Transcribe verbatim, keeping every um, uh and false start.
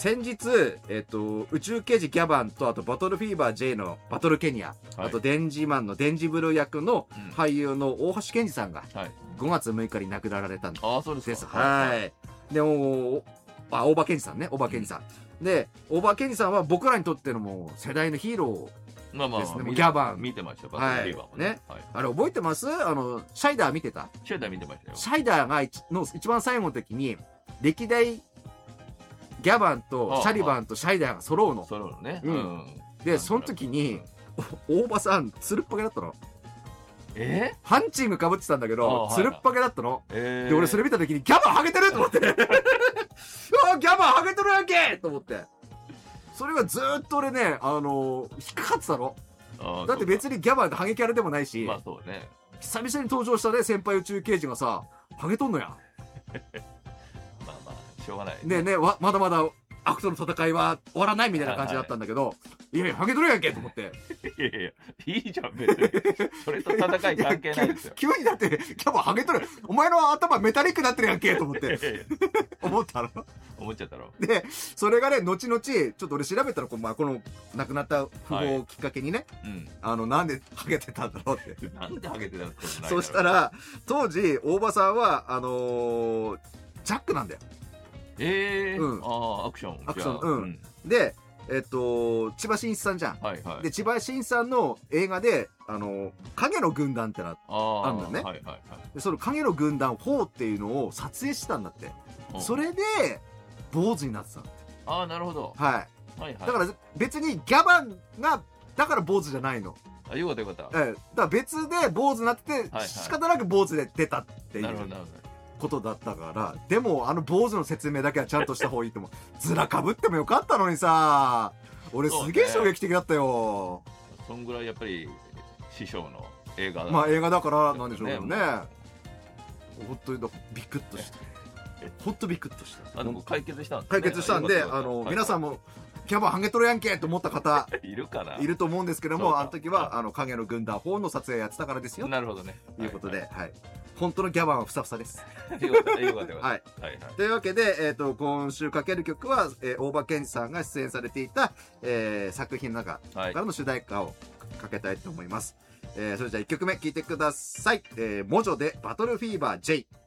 先日、えっと、宇宙刑事ギャバンと、あとバトルフィーバー J のバトルケニア、はい、あとデンジマンのデンジブルー役の俳優の大橋健二さんがごがつむいかに亡くなられたんです。 ああ、そうですか。 はい。で、おあ、大場健二さんね、大場健二さん。うん、で、大場健二さんは僕らにとってのもう世代のヒーローですね。まあまあ、ギャバン。 見てました、バトルフィーバーもね。 ね。はい、あれ覚えてます？あの、シャイダー見てた？ シャイダー見てましたよ。 シャイダーが一の一番最後の時に、歴代ギャバンとシャリバンとシャイダーが揃うの。 揃うのね。 うん。で、その時に、大場さん、つるっぱげだったの。 えー、 ハンチング被ってたんだけど、つるっぱげだったの。 えー、 で、俺それ見た時にギャバンハゲてると思って。あ、ギャバンハゲてるやんけと思って。それがずーっと俺ね、あのー、引っかかってたの。だって別にギャバンってハゲキャラでもないし、 まあそうね。 久々に登場したね、先輩宇宙刑事がさ、ハゲとんのや。まあまあ、しょうがない。 ねえねえ、わ、まだまだ悪との戦いは終わらないみたいな感じだったんだけど、いやいや、ハゲとるやんけと思って。 いやいや、いいじゃん、別に。それと戦い関係ないですよ。 急にだって、ギャバンハゲとる。お前の頭メタリックになってるやんけと思って。思ったの思っちゃったろ。 で、それがね、後々、ちょっと俺調べたら、こ, まあ、この亡くなった訃報をきっかけにね、はい、うん、あの、なんでハゲてたんだろうって。 なんでハゲてたんですか？ そしたら、当時、大場さんは、あのー、ジャックなんだよ。 ええー、うん。ああ、アクション。 アクション、うん。うん、で、えっと、千葉真一さんじゃん。 はいはい。 で、千葉真一さんの映画で、あの、影の軍団ってのあるんだよね。 はいはいはい。 で、その影の軍団フォーっていうのを撮影してたんだって。それで、坊主になってたんだって。 ああ、なるほど。 はい。はいはい。だから別にギャバンが、だから坊主じゃないの。 あ、よかったよかった。 ええ。だから別で坊主になってて、はいはい、仕方なく坊主で出たっていう。 なるほどなるほど。 ことだったから、でもあの坊主の説明だけはちゃんとした方がいいと思う。ずらかぶってもよかったのにさ、俺すげえ衝撃的だったよ。 そんぐらいやっぱり師匠の映画だ、 まあ映画だからなんでしょうけどね。本当にビクッとして、本当ビクッとした。 あの解決したんですね。 解決したんで、あの、はい、皆さんもキャバンハゲとるやんけと思った方いるかな、 いると思うんですけども、あの時はあの影の軍団フォーの撮影やってたからですよ。 なるほどね。 ということで、はい、はい、本当のギャバンはふさふさです。 よかったよかったよかった。 はい。というわけで、えっと、今週かける曲は、えー、大場健二さんが出演されていた、えー、作品の中からの主題歌をかけたいと思います。えー、それじゃあいっきょくめ聴いてください。えー、モジョでバトルフィーバー J。